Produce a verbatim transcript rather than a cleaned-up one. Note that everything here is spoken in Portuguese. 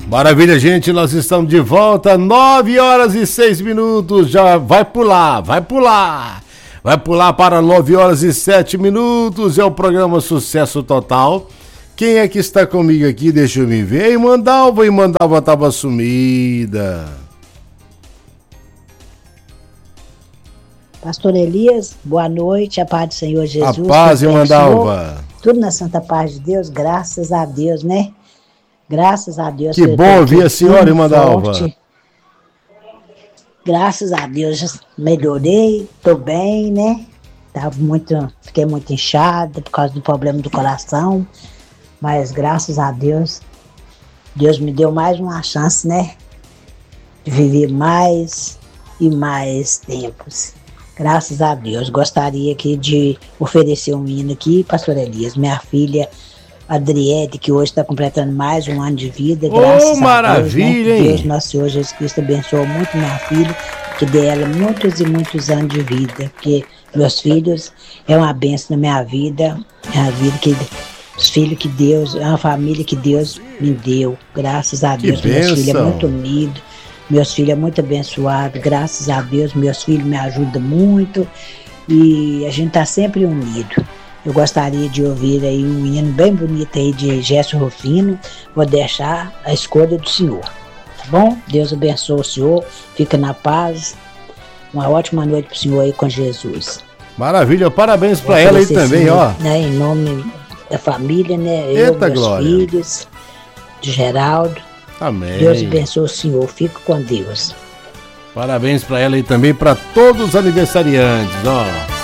Maravilha, gente, nós estamos de volta, nove horas e seis minutos, já vai pular, vai pular, vai pular para nove horas e sete minutos, é o programa Sucesso Total. Quem é que está comigo aqui? Deixa eu me ver. Ei, Mandalva, e Mandalva estava sumida. Pastor Elias, boa noite, a paz do Senhor Jesus. A paz, e Mandalva. Tudo na santa paz de Deus, graças a Deus, né? Graças a Deus. Que bom ouvir a senhora, Mandalva. Graças a Deus, melhorei, tô bem, né? Tava muito, fiquei muito inchada por causa do problema do coração. Mas graças a Deus, Deus me deu mais uma chance, né? De viver mais e mais tempos. Graças a Deus. Gostaria aqui de oferecer um hino aqui, pastor Elias, minha filha Adriete, que hoje está completando mais um ano de vida. Graças oh, maravilha, a Deus, né? hein? Deus, nosso Senhor Jesus Cristo, abençoou muito minha filha, que dê ela muitos e muitos anos de vida, porque meus filhos é uma bênção na minha vida, é a vida que os filhos que Deus, é uma família que Deus me deu, graças a Deus. Meus filhos é muito unidos, meus filhos é muito abençoados, graças a Deus, meus filhos me ajudam muito e a gente está sempre unido. Eu gostaria de ouvir aí um hino bem bonito aí de Gerson Rufino. Vou deixar a escolha do senhor, tá bom? Deus abençoe o senhor, fica na paz. Uma ótima noite pro senhor aí com Jesus. Maravilha, parabéns para ela aí também, sim, ó. Né, em nome da família, né? Eita, eu, meus glória. filhos, de Geraldo. Amém. Deus abençoe o senhor, fica com Deus. Parabéns para ela e também para todos os aniversariantes, ó.